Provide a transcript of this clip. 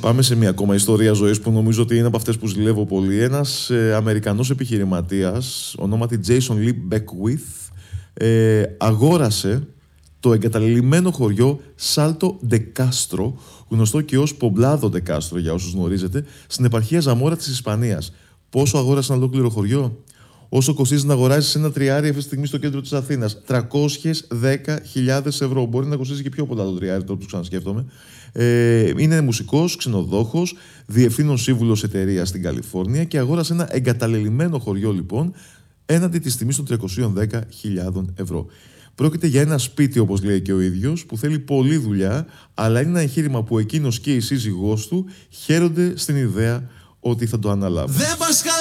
Πάμε σε μια ακόμα ιστορία ζωής που νομίζω ότι είναι από αυτές που ζηλεύω πολύ. Ένας Αμερικανός επιχειρηματίας, ονόματι Jason Lee Beckwith, αγόρασε το εγκαταλειμμένο χωριό Salto de Castro, γνωστό και ως Poblado de Castro για όσους γνωρίζετε, στην επαρχία Ζαμόρα της Ισπανίας. Πόσο αγόρασε ένα ολόκληρο χωριό? Όσο κοστίζει να αγοράσεις ένα τριάρι αυτή τη στιγμή στο κέντρο της Αθήνας? 310.000 ευρώ. Μπορεί να κοστίζει και πιο πολλά το τριάρι, τώρα που το ξανασκέφτομαι. Είναι μουσικός, ξενοδόχος, διευθύνων σύμβουλος εταιρείας στην Καλιφόρνια και αγόρασε ένα εγκαταλελειμμένο χωριό λοιπόν έναντι της τιμής των 310.000 ευρώ. Πρόκειται για ένα σπίτι, όπως λέει και ο ίδιος, που θέλει πολλή δουλειά, αλλά είναι ένα εγχείρημα που εκείνος και η σύζυγός του χαίρονται στην ιδέα ότι θα το αναλάβουν.